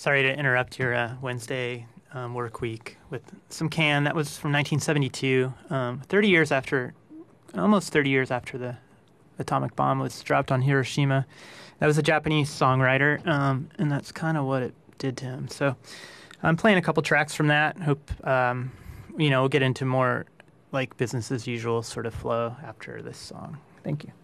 Sorry to interrupt your Wednesday work week with some Can. That was from 1972, 30 years after, almost 30 years after the atomic bomb was dropped on Hiroshima. That was a Japanese songwriter, and that's kind of what it did to him. So I'm playing a couple tracks from that. Hope, we'll get into more like business as usual sort of flow after this song. Thank you.